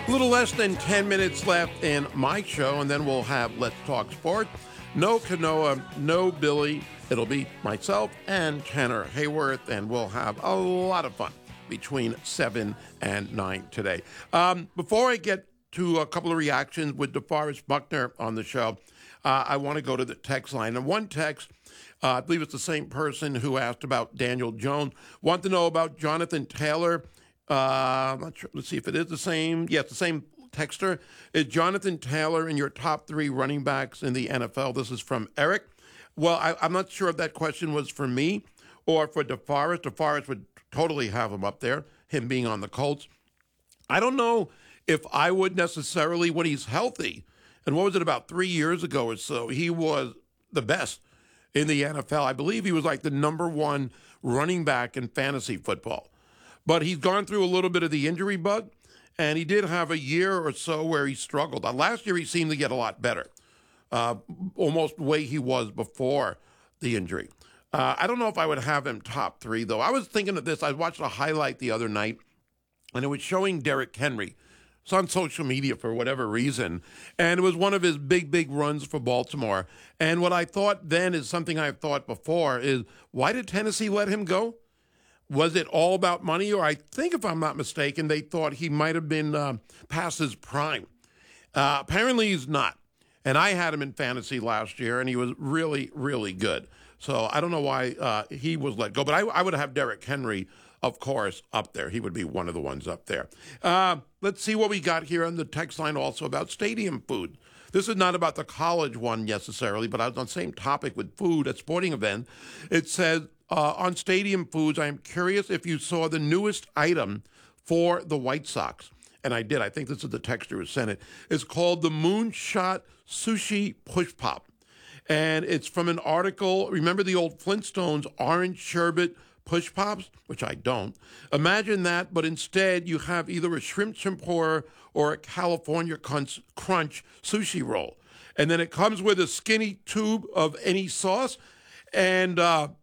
A little less than 10 minutes left in my show, and then we'll have Let's Talk Sports. No Kanoa, no Billy. It'll be myself and Tanner Hayworth, and we'll have a lot of fun between 7 and 9 today. Before I get to a couple of reactions with DeForest Buckner on the show, I want to go to the text line. And one text, I believe it's the same person who asked about Daniel Jones, want to know about Jonathan Taylor. I'm not sure. Let's see if it is the same. Yeah, it's the same texter. Is Jonathan Taylor in your top 3 running backs in the NFL? This is from Eric. Well, I'm not sure if that question was for me or for DeForest. DeForest would totally have him up there, him being on the Colts. I don't know if I would necessarily when he's healthy. And what was it, about 3 years ago or so? He was the best in the NFL. I believe he was like the number 1 running back in fantasy football. But he's gone through a little bit of the injury bug, and he did have a year or so where he struggled. Last year, he seemed to get a lot better, almost the way he was before the injury. I don't know if I would have him top 3, though. I was thinking of this. I watched a highlight the other night, and it was showing Derrick Henry. It's on social media for whatever reason, and it was one of his big runs for Baltimore. And what I thought then is something I've thought before is, why did Tennessee let him go? Was it all about money? Or I think, if I'm not mistaken, they thought he might have been past his prime. Apparently he's not. And I had him in fantasy last year, and he was really good. So I don't know why he was let go. But I would have Derrick Henry, of course, up there. He would be one of the ones up there. Let's see what we got here on the text line also about stadium food. This is not about the college one necessarily, but I was on the same topic with food at sporting event. It says, on Stadium Foods, I am curious if you saw the newest item for the White Sox. And I did. I think this is the texter who sent it. It's called the Moonshot Sushi Push Pop. And it's from an article. Remember the old Flintstones orange sherbet push pops? Which I don't. Imagine that, but instead you have either a shrimp tempura or a California crunch sushi roll. And then it comes with a skinny tube of any sauce. And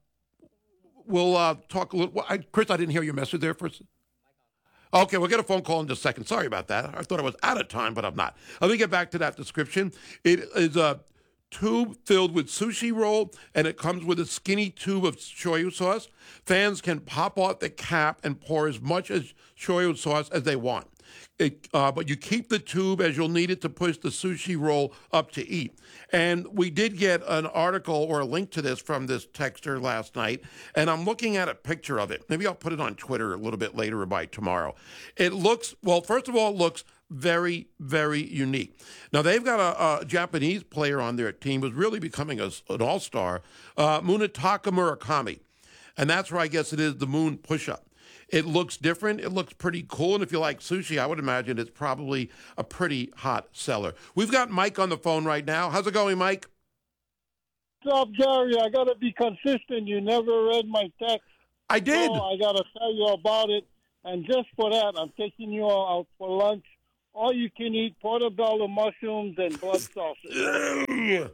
we'll talk a little. Chris, I didn't hear your message there first. Okay, we'll get a phone call in just a second. Sorry about that. I thought I was out of time, but I'm not. Let me get back to that description. It is a tube filled with sushi roll, and it comes with a skinny tube of shoyu sauce. Fans can pop off the cap and pour as much as shoyu sauce as they want. But you keep the tube as you'll need it to push the sushi roll up to eat. And we did get an article or a link to this from this texter last night, and I'm looking at a picture of it. Maybe I'll put it on Twitter a little bit later or by tomorrow. It looks, well, first of all, it looks very unique. Now, they've got a Japanese player on their team who's really becoming an all-star, Munetaka Murakami. And that's where I guess it is the moon push-up. It looks different. It looks pretty cool. And if you like sushi, I would imagine it's probably a pretty hot seller. We've got Mike on the phone right now. How's it going, Mike? What's up, Gary? I got to be consistent. You never read my text. I did. So I got to tell you about it. And just for that, I'm taking you all out for lunch. All you can eat portobello mushrooms and blood sausage.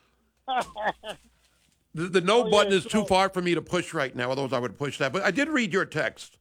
The no button is too far for me to push right now, otherwise I would push that. But I did read your text.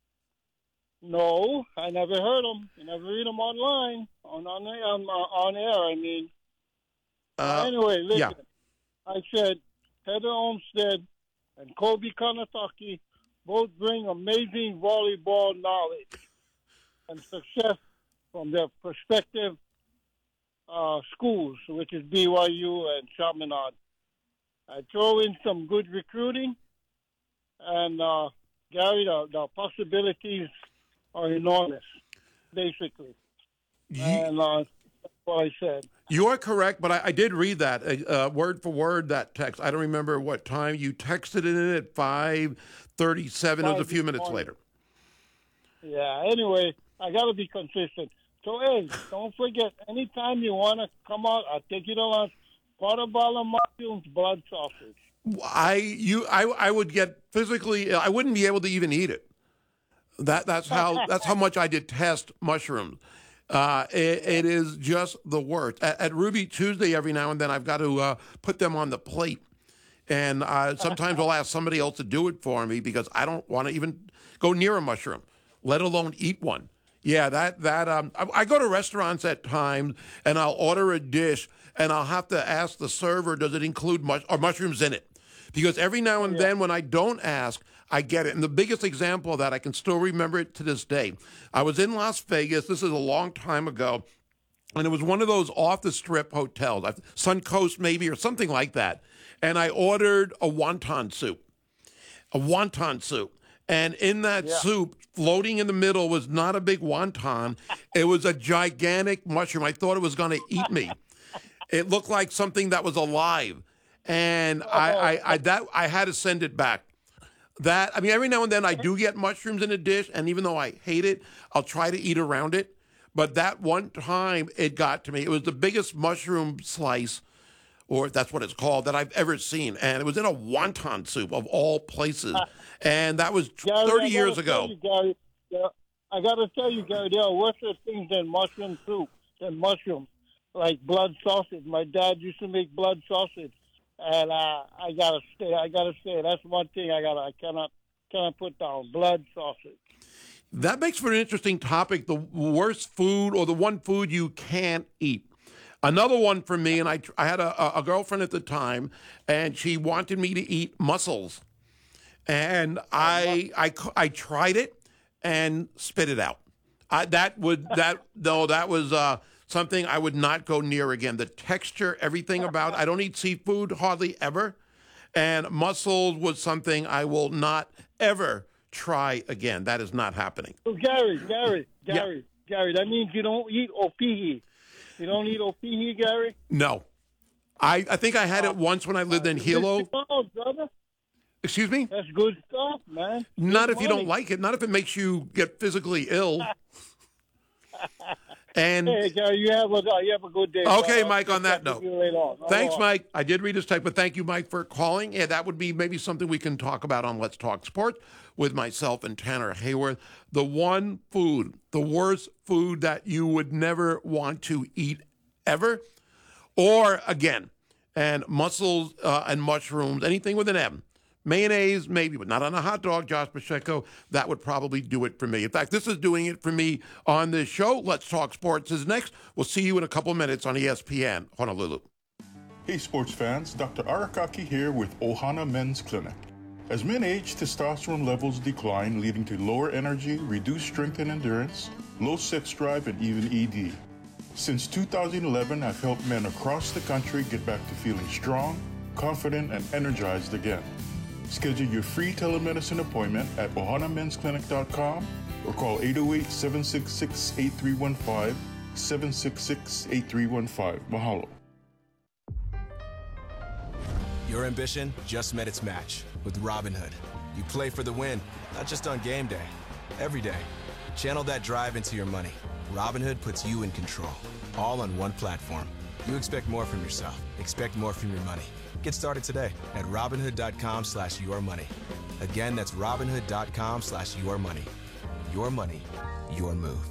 No, I never heard them. You never read them online, on air, I mean. Anyway, listen. Yeah. I said Heather Olmstead and Kobe Kanataki both bring amazing volleyball knowledge and success from their prospective schools, which is BYU and Chaminade. I throw in some good recruiting, and Gary, the possibilities are enormous, basically. And that's what I said. You are correct, but I did read that, word for word, that text. I don't remember what time. You texted it in at 5:37. It was a few minutes later. Yeah, anyway, I got to be consistent. So, hey, don't forget, anytime you want to come out, I'll take you to lunch. Portobello mushrooms, blood sausage. I would get physically. I wouldn't be able to even eat it. That's how much I detest mushrooms. It is just the worst. At Ruby Tuesday, every now and then, I've got to put them on the plate, and sometimes I'll ask somebody else to do it for me because I don't want to even go near a mushroom, let alone eat one. Yeah, I go to restaurants at times and I'll order a dish and I'll have to ask the server, does it include mushrooms in it? Because every now and then when I don't ask, I get it. And the biggest example of that, I can still remember it to this day. I was in Las Vegas. This is a long time ago. And it was one of those off-the-strip hotels, Suncoast maybe or something like that. And I ordered a wonton soup. And in that soup, floating in the middle was not a big wonton. It was a gigantic mushroom. I thought it was going to eat me. It looked like something that was alive. And I had to send it back. Every now and then I do get mushrooms in a dish, and even though I hate it, I'll try to eat around it. But that one time, it got to me. It was the biggest mushroom slice, or that's what it's called, that I've ever seen. And it was in a wonton soup, of all places. And that was 30 years ago. I got to tell you, Gary, there are worse things than mushroom soup, than mushrooms, like blood sausage. My dad used to make blood sausage. And I gotta say, that's one thing I cannot put down, blood sausage. That makes for an interesting topic, the worst food or the one food you can't eat. Another one for me, and I had a girlfriend at the time, and she wanted me to eat mussels. And I tried it and spit it out. That was something I would not go near again. The texture, everything about it. I don't eat seafood hardly ever. And mussels was something I will not ever try again. That is not happening. So Gary, that means you don't eat opihi. You don't eat opihi, Gary? No. I think I had it once when I lived in Hilo. Brother. Excuse me? That's good stuff, man. Not if you don't like it. Not if it makes you get physically ill. And hey, Gary, you have a good day. Okay, Mike, on that note. Thanks, right. Mike. I did read his text, but thank you, Mike, for calling. Yeah, that would be maybe something we can talk about on Let's Talk Sports with myself and Tanner Hayworth. The one food, the worst food that you would never want to eat ever. Or, again, and mussels and mushrooms, anything with an M. Mayonnaise, maybe, but not on a hot dog, Josh Pacheco. That would probably do it for me. In fact, this is doing it for me on this show. Let's Talk Sports is next. We'll see you in a couple minutes on ESPN Honolulu. Hey, sports fans. Dr. Arakaki here with Ohana Men's Clinic. As men age, testosterone levels decline, leading to lower energy, reduced strength and endurance, low sex drive, and even ED. Since 2011, I've helped men across the country get back to feeling strong, confident, and energized again. Schedule your free telemedicine appointment at ohanamensclinic.com or call 808-766-8315, 766-8315. Mahalo. Your ambition just met its match with Robinhood. You play for the win, not just on game day, every day. Channel that drive into your money. Robinhood puts you in control, all on one platform. You expect more from yourself. Expect more from your money. Get started today at Robinhood.com/yourmoney. Again, that's Robinhood.com/yourmoney. Your money, your move.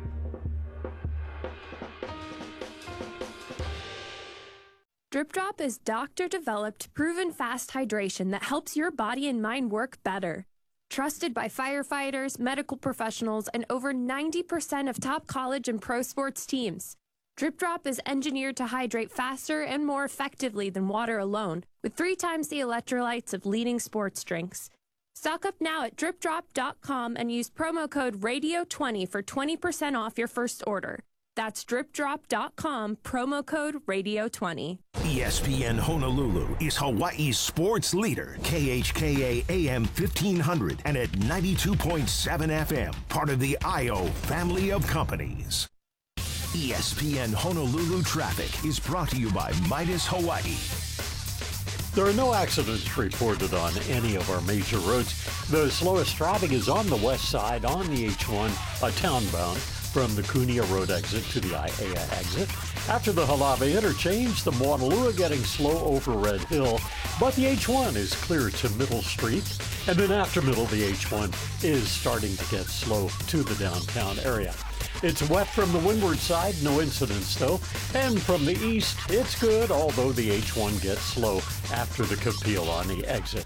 Drip Drop is doctor-developed, proven fast hydration that helps your body and mind work better. Trusted by firefighters, medical professionals, and over 90% of top college and pro sports teams. Drip Drop is engineered to hydrate faster and more effectively than water alone, with 3 times the electrolytes of leading sports drinks. Stock up now at dripdrop.com and use promo code RADIO20 for 20% off your first order. That's dripdrop.com, promo code RADIO20. ESPN Honolulu is Hawaii's sports leader. KHKA AM 1500 and at 92.7 FM, part of the IO family of companies. ESPN Honolulu traffic is brought to you by Midas Hawaii. There are no accidents reported on any of our major roads. The slowest traffic is on the west side on the H1, townbound from the Kunia Road exit to the Aiea exit. After the Halave interchange, the Moanalua getting slow over Red Hill, but the H1 is clear to Middle Street. And then after Middle, the H1 is starting to get slow to the downtown area. It's wet from the windward side, no incidents though. And from the east, it's good, although the H1 gets slow after the Kapil on the exit.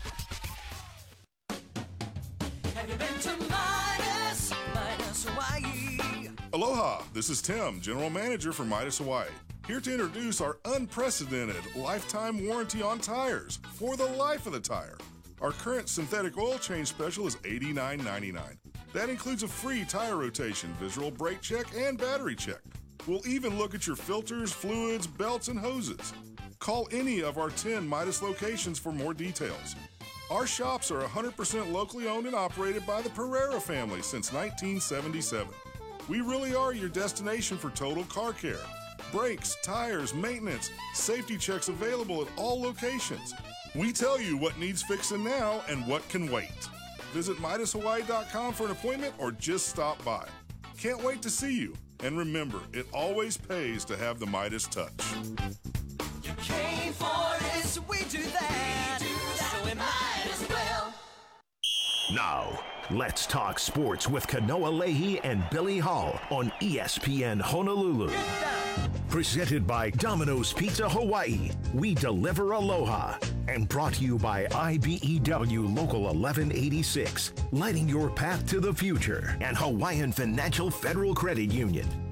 Have you been to Midas Hawaii? Aloha, this is Tim, General Manager for Midas Hawaii. Here to introduce our unprecedented lifetime warranty on tires for the life of the tire. Our current synthetic oil change special is $89.99. That includes a free tire rotation, visual brake check, and battery check. We'll even look at your filters, fluids, belts, and hoses. Call any of our 10 Midas locations for more details. Our shops are 100% locally owned and operated by the Pereira family since 1977. We really are your destination for total car care. Brakes, tires, maintenance, safety checks available at all locations. We tell you what needs fixing now and what can wait. Visit MidasHawaii.com for an appointment or just stop by. Can't wait to see you. And remember, it always pays to have the Midas touch. You came for this, we do that. So we might as well. Now, let's talk sports with Kanoa Leahy and Billy Hall on ESPN Honolulu. Presented by Domino's Pizza Hawaii. We deliver aloha. And brought to you by IBEW Local 1186. Lighting your path to the future. And Hawaiian Financial Federal Credit Union.